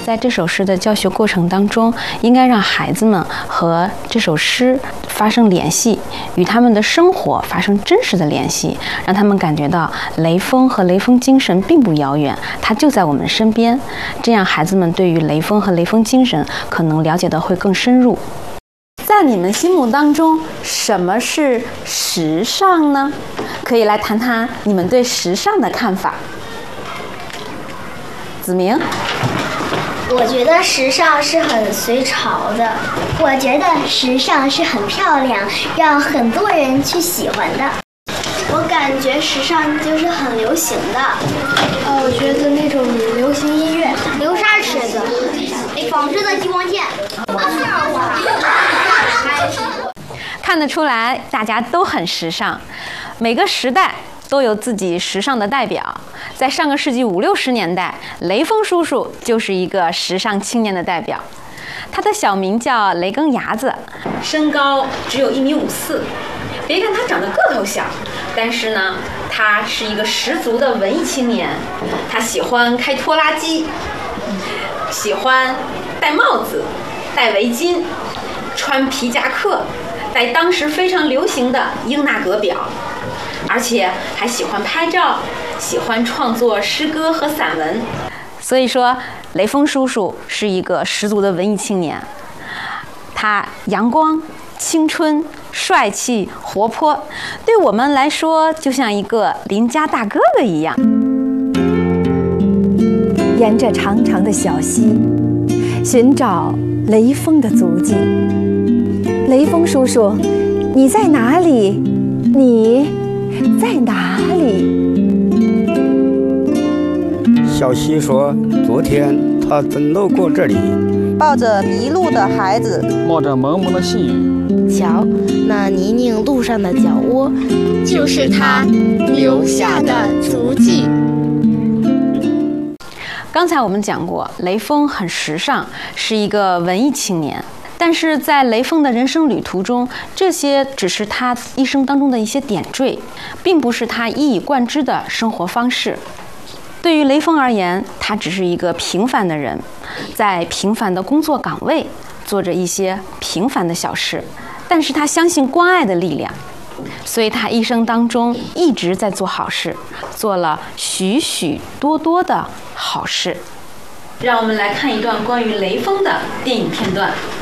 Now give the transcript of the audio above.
在这首诗的教学过程当中，应该让孩子们和这首诗发生联系，与他们的生活发生真实的联系，让他们感觉到雷锋和雷锋精神并不遥远，它就在我们身边。这样，孩子们对于雷锋和雷锋精神可能了解的会更深入。在你们心目当中，什么是时尚呢？可以来谈谈你们对时尚的看法。子明， 我觉得时尚是很随潮的，我觉得时尚是很漂亮，让很多人去喜欢的。我感觉时尚就是很流行的。 我觉得那种流行音乐、 流沙尺子、纺织的激光剑。 看得出来，大家都很时尚，每个时代都有自己时尚的代表。在上个世纪50、60年代，雷锋叔叔就是一个时尚青年的代表。他的小名叫雷根牙子，身高只有1.54米。别看他长得个头小，但是呢，他是一个十足的文艺青年。他喜欢开拖拉机，喜欢戴帽子、戴围巾、穿皮夹克，戴当时非常流行的英纳格表，而且还喜欢拍照，喜欢创作诗歌和散文。所以说，雷锋叔叔是一个十足的文艺青年。他阳光、青春、帅气、活泼，对我们来说就像一个邻家大哥哥一样。 沿着长长的小溪，寻找雷锋的足迹。雷锋叔叔，你在哪里？你在哪里？ 小溪说：“昨天他曾路过这里， 抱着迷路的孩子， 冒着蒙蒙的细雨。 瞧，那泥泞路上的脚窝， 就是他留下的足迹。” 刚才我们讲过，雷锋很时尚，是一个文艺青年。但是在雷锋的人生旅途中，这些只是他一生当中的一些点缀，并不是他一以贯之的生活方式。对于雷锋而言，他只是一个平凡的人，在平凡的工作岗位做着一些平凡的小事，但是他相信关爱的力量，所以他一生当中一直在做好事，做了许许多多的好事。让我们来看一段关于雷锋的电影片段。